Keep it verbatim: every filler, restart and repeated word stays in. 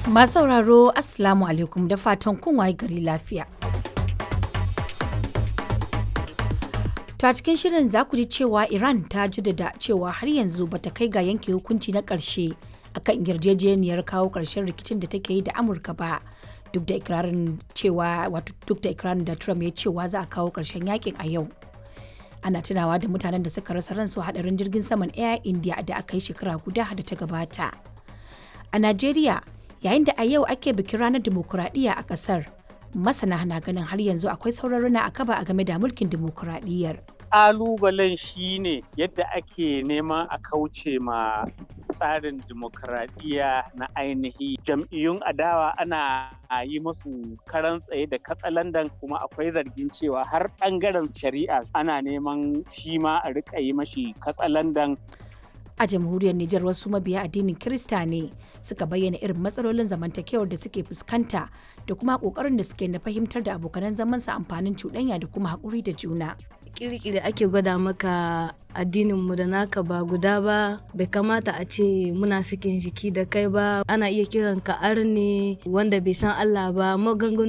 Masu sauraro Assalamu alaikum da fatan kun waye gari lafiya. To a cikin shirin za ku ji cewa Iran ta jaddada cewa har yanzu bata kai ga yanke hukunci na ƙarshe akan yarjejeniyar kawo ƙarshen rikicin da take yi da Amurka ba. Duk da ikirarin cewa wato duk da ikirarin da Trump ya cewa za a kawo ƙarshen yakin a yau. Ana tunawa da mutanen da suka rasa ransu hadarin jirgin saman Air India da aka yi shekara guda da ta gabata. A Najeriya, yayin da a yau ake bikin ranar dimokuraɗiyya a ƙasar, masana na ganin har yanzu akwai sauran rana a kaba a game da mulkin dimokuraɗiyyar. Ƙalubalen shi ne yadda ake neman a kauce ma tsarin dimokuraɗiyya na ainihi. Jam'iyyun adawa ana yi musu karan tsaye da katsalandan, kuma akwai zargin cewa har ɓangaren shari'a ana neman shi ma a riƙa yi mashi katsalandan. A jamhuriyar Nijar wasu mabiya addinin Kirista ne suka bayyana irin matsalolin zamantakewar da suke fuskanta da kuma kokarin da suke na fahimtar da abokanan zamansa amfanin cuɗanya da kuma haƙuri da juna. Kirkiri ake gwada maka addinin mu da naka ba guda ba, bai kamata a ce muna sakin jiki da kai ba, ana iya kiran ka arne wanda bai san Allah ba, maganganu